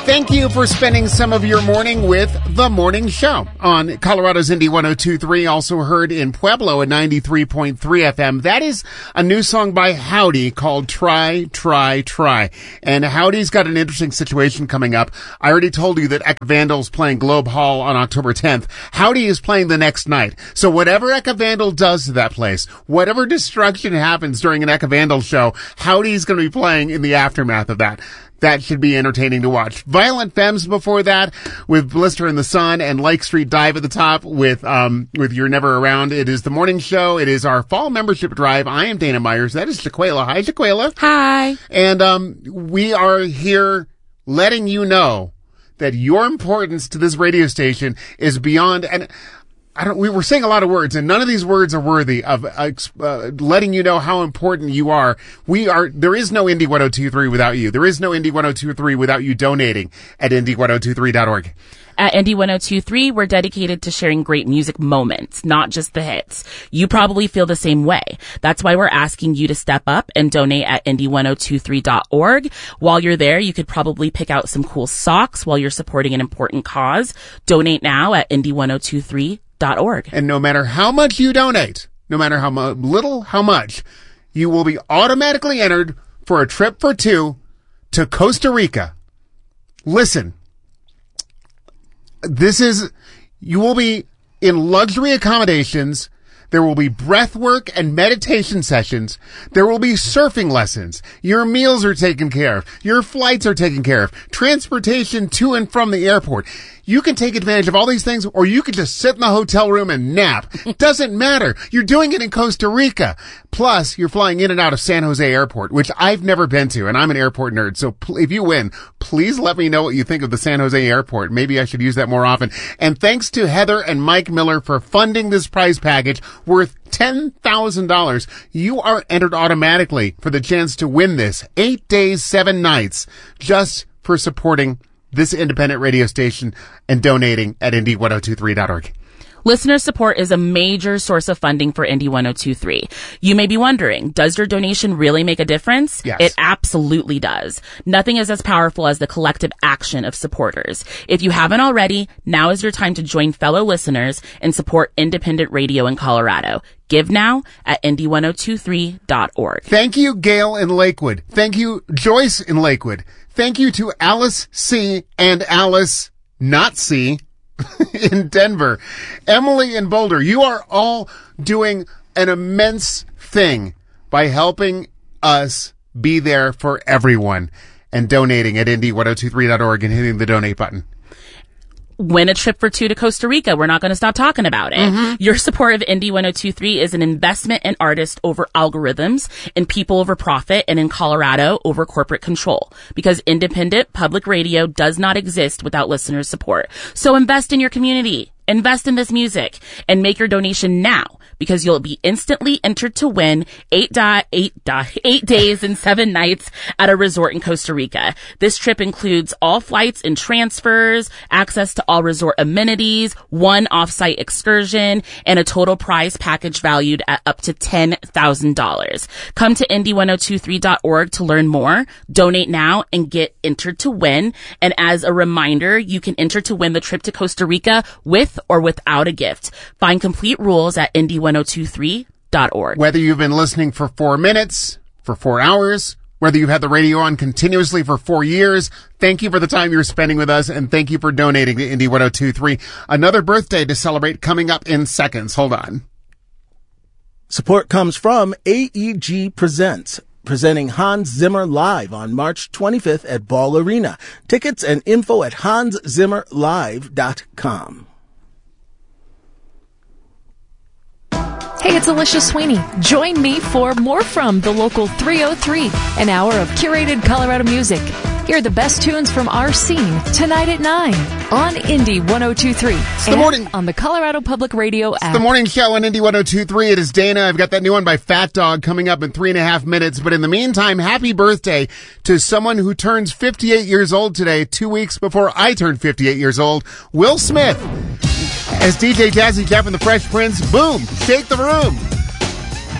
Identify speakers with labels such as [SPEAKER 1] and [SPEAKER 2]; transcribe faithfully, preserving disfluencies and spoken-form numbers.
[SPEAKER 1] Thank you for spending some of your morning with The Morning Show on Colorado's Indy one oh two point three, also heard in Pueblo at ninety-three point three F M. That is a new song by Howdy called Try, Try, Try. And Howdy's got an interesting situation coming up. I already told you that Eka Vandal's playing Globe Hall on October tenth. Howdy is playing the next night. So whatever Eka Vandal does to that place, whatever destruction happens during an Eka Vandal show, Howdy's going to be playing in the aftermath of that. That should be entertaining to watch. Violent Femmes before that with Blister in the Sun, and Lake Street Dive at the top with, um, with You're Never Around. It is the morning show. It is our fall membership drive. I am Dana Myers. That is Jaquela. Hi, Jaquela.
[SPEAKER 2] Hi.
[SPEAKER 1] And, um, we are here letting you know that your importance to this radio station is beyond, and I don't, we were saying a lot of words, and none of these words are worthy of uh, uh, letting you know how important you are. We are, there is no Indy one oh two point three without you. There is no Indy one oh two point three without you donating at Indy one oh two three dot org.
[SPEAKER 2] At Indy one oh two point three, we're dedicated to sharing great music moments, not just the hits. You probably feel the same way. That's why we're asking you to step up and donate at Indy one oh two three dot org. While you're there, you could probably pick out some cool socks while you're supporting an important cause. Donate now at Indy one oh two three dot org.
[SPEAKER 1] And no matter how much you donate, no matter how mu- little, how much, you will be automatically entered for a trip for two to Costa Rica. Listen, this is, you will be in luxury accommodations. There will be breath work and meditation sessions. There will be surfing lessons. Your meals are taken care of. Your flights are taken care of. Transportation to and from the airport. You can take advantage of all these things, or you can just sit in the hotel room and nap. Doesn't matter. You're doing it in Costa Rica. Plus, you're flying in and out of San Jose Airport, which I've never been to, and I'm an airport nerd. So pl- if you win, please let me know what you think of the San Jose Airport. Maybe I should use that more often. And thanks to Heather and Mike Miller for funding this prize package worth ten thousand dollars. You are entered automatically for the chance to win this eight days, seven nights, just for supporting this independent radio station and donating at Indy one oh two three dot org.
[SPEAKER 2] Listener support is a major source of funding for Indy one oh two point three. You may be wondering, does your donation really make a difference?
[SPEAKER 1] Yes.
[SPEAKER 2] It absolutely does. Nothing is as powerful as the collective action of supporters. If you haven't already, now is your time to join fellow listeners and support independent radio in Colorado. Give now at Indy one oh two three dot org.
[SPEAKER 1] Thank you, Gail in Lakewood. Thank you, Joyce in Lakewood. Thank you to Alice C. and Alice not C. in Denver. Emily in Boulder. You are all doing an immense thing by helping us be there for everyone and donating at Indy one oh two three dot org and hitting the donate button.
[SPEAKER 2] Win a trip for two to Costa Rica. We're not going to stop talking about it. Mm-hmm. Your support of Indy one oh two point three is an investment in artists over algorithms, in people over profit, and in Colorado over corporate control. Because independent public radio does not exist without listener support. So invest in your community. Invest in this music and make your donation now, because you'll be instantly entered to win eight, di- eight, di- eight days and seven nights at a resort in Costa Rica. This trip includes all flights and transfers, access to all resort amenities, one off-site excursion, and a total prize package valued at up to ten thousand dollars. Come to Indy one oh two three dot org to learn more, donate now, and get entered to win. And as a reminder, you can enter to win the trip to Costa Rica with or without a gift. Find complete rules at Indy one oh two three dot org.
[SPEAKER 1] Whether you've been listening for four minutes, for four hours, whether you've had the radio on continuously for four years, thank you for the time you're spending with us, and thank you for donating to Indy one oh two three. Another birthday to celebrate coming up in seconds. Hold on.
[SPEAKER 3] Support comes from A E G Presents, presenting Hans Zimmer live on March twenty-fifth at Ball Arena. Tickets and info at hans zimmer live dot com.
[SPEAKER 4] Hey, it's Alicia Sweeney. Join me for More From the Local three oh three, an hour of curated Colorado music. Hear the best tunes from our scene tonight at nine on Indy one oh two point three.
[SPEAKER 1] It's the morning
[SPEAKER 4] on the Colorado Public Radio
[SPEAKER 1] it's
[SPEAKER 4] app.
[SPEAKER 1] The morning show on Indy one oh two point three. It is Dana. I've got that new one by Fat Dog coming up in three and a half minutes. But in the meantime, happy birthday to someone who turns fifty-eight years old today, two weeks before I turned fifty-eight years old, Will Smith. As D J Jazzy Jeff and the Fresh Prince, boom, shake the room.